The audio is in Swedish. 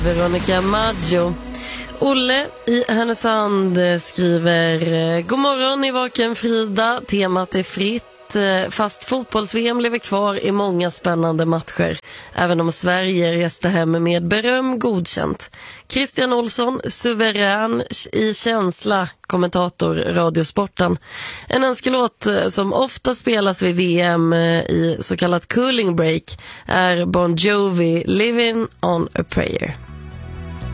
Veronica Maggio. Olle i Härnösand skriver: God morgon i Vaken Frida. Temat är fritt. Fast fotbolls-VM lever kvar i många spännande matcher. Även om Sverige reste hem med beröm godkänt. Christian Olsson, suverän i känsla, kommentator Radiosporten. En önskelåt som ofta spelas vid VM i så kallat cooling break är Bon Jovi, Living on a Prayer.